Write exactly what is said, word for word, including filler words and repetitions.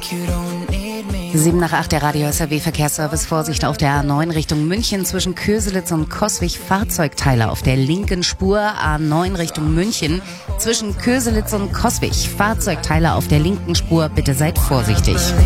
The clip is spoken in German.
sieben nach acht, der Radio S R W Verkehrsservice. Vorsicht auf der A neun Richtung München zwischen Köselitz und Coswig. Fahrzeugteile auf der linken Spur. A neun Richtung München zwischen Köselitz und Coswig. Fahrzeugteile auf der linken Spur. Bitte seid vorsichtig.